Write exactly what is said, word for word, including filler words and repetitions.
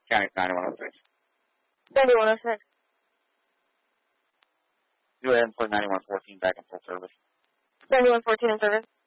County's ninety-one oh six. ninety-one oh six. Go ahead and put ninety-one fourteen back in full service. ninety-one fourteen in service.